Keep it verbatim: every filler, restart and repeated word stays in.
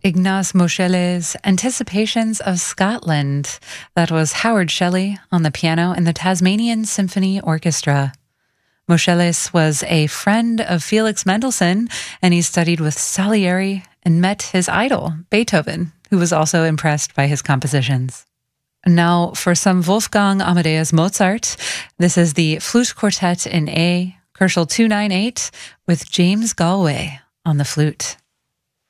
Ignaz Moscheles' Anticipations of Scotland. That was Howard Shelley on the piano and the Tasmanian Symphony Orchestra. Moscheles was a friend of Felix Mendelssohn, and he studied with Salieri and met his idol, Beethoven, who was also impressed by his compositions. Now for some Wolfgang Amadeus Mozart. This is the Flute Quartet in A, Koelschel two ninety-eight, with James Galway on the flute.